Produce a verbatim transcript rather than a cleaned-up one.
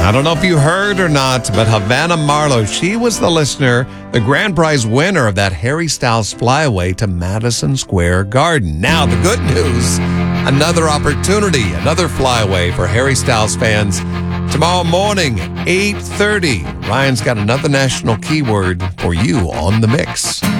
I don't know if you heard or not, but Havana Marlowe, she was the listener, the grand prize winner of that Harry Styles flyaway to Madison Square Garden. Now, the good news, another opportunity, another flyaway for Harry Styles fans. Tomorrow morning, eight thirty, Ryan's got another national keyword for you on The Mix.